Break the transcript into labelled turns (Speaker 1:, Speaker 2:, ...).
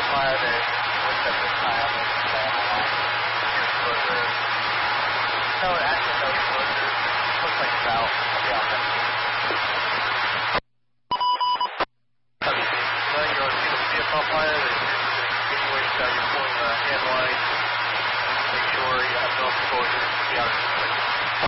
Speaker 1: fire there. What's up this time? Your exposure. No, actually no exposure. Looks like south. I'll be honest. You're see the CFL fire. There's situation that you're pulling the hand line. Make sure you have no exposure. Be honest.